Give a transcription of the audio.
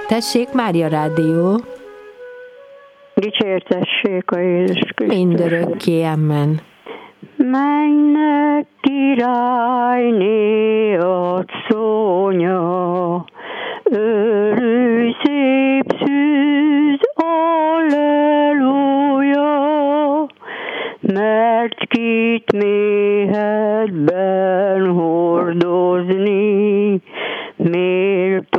Tessék, Mária Rádió. Dicsértessék a Jézus Krisztus. Mindörökké, amen. Mennek királyné asszony, örülj szép szűz, alleluja, mert kit méhedben hordozni, méltó